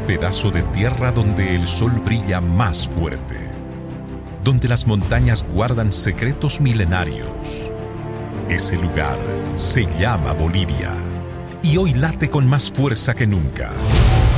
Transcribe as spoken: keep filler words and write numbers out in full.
pedazo de tierra donde el sol brilla más fuerte, donde las montañas guardan secretos milenarios. Ese lugar se llama Bolivia y hoy late con más fuerza que nunca.